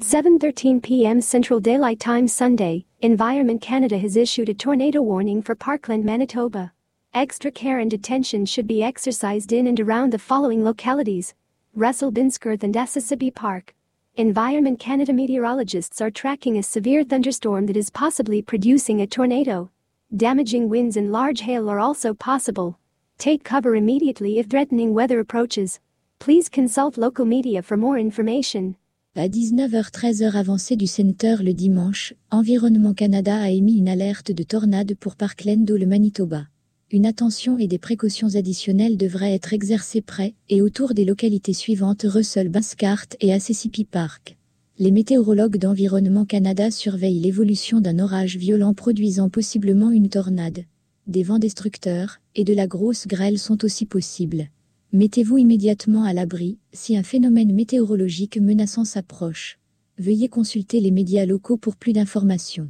7:13 p.m. Central Daylight Time Sunday, Environment Canada has issued a tornado warning for Parkland, Manitoba. Extra care and attention should be exercised in and around the following localities: Russell Binsworth and Assisibi Park. Environment Canada meteorologists are tracking a severe thunderstorm that is possibly producing a tornado. Damaging winds and large hail are also possible. Take cover immediately if threatening weather approaches. Please consult local media for more information. À 19h13 heure avancée du Centre le dimanche, Environnement Canada a émis une alerte de tornade pour Parkland dans le Manitoba. Une attention et des précautions additionnelles devraient être exercées près et autour des localités suivantes: Russell Binsworth et Assisibi Park. Les météorologues d'Environnement Canada surveillent l'évolution d'un orage violent produisant possiblement une tornade. Des vents destructeurs et de la grosse grêle sont aussi possibles. Mettez-vous immédiatement à l'abri si un phénomène météorologique menaçant s'approche. Veuillez consulter les médias locaux pour plus d'informations.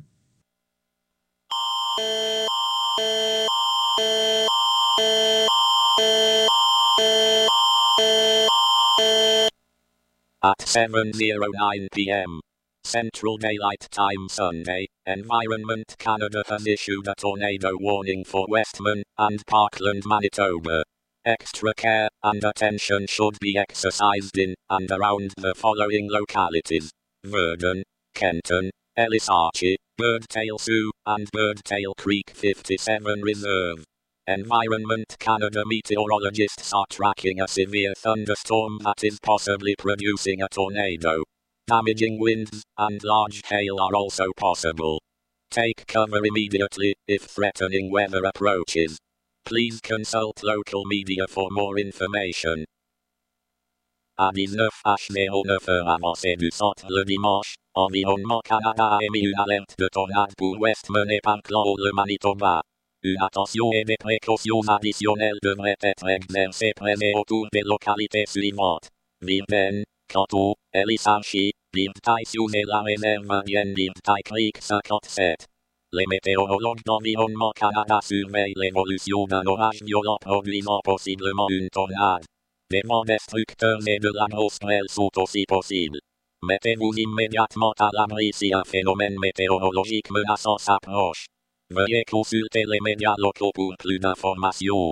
At 7:09 p.m. Central Daylight Time Sunday, Environment Canada has issued a tornado warning for Westman and Parkland, Manitoba. Extra care and attention should be exercised in and around the following localities: Verdun, Kenton, Ellis Archie, Birdtail Sioux, and Birdtail Creek 57 Reserve. Environment Canada meteorologists are tracking a severe thunderstorm that is possibly producing a tornado. Damaging winds and large hail are also possible. Take cover immediately if threatening weather approaches. Please consult local media for more information. À 19h09 heure avancée du centre le dimanche, Environnement Canada a émis une alerte de tornade pour Westman et Parkland, le Manitoba. Une attention et des précautions additionnelles devraient être exercées près et autour des localités suivantes: Virden, Canton, Ellis Archie, Birdtail Sioux et la réserve indienne Birdtail Creek 57. Les météorologues d'Environnement Canada surveillent l'évolution d'un orage violent produisant possiblement une tornade. Des vents destructeurs et de la grosse grêle sont aussi possibles. Mettez-vous immédiatement à l'abri si un phénomène météorologique menaçant s'approche. Veuillez consulter les médias locaux pour plus d'informations.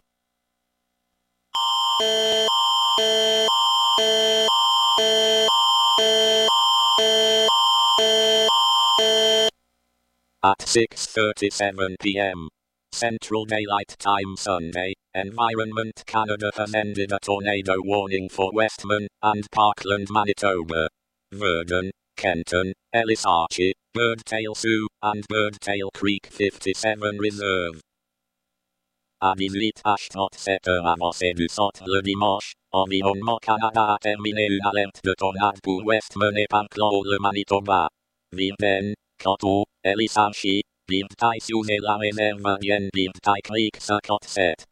At 6:37 p.m. Central Daylight Time Sunday, Environment Canada has ended a tornado warning for Westman and Parkland, Manitoba. Verdun, Kenton, Ellis Archie, Birdtail Sioux, and Birdtail Creek 57 Reserve. À 18h37 heure avancée du centre le dimanche, Environnement Canada a terminé une alerte de tornade pour Westman et Parkland, le Manitoba. Virden, Canton, Ellis Archie, Birdtail Sioux et la réserve indienne Birdtail Creek 57.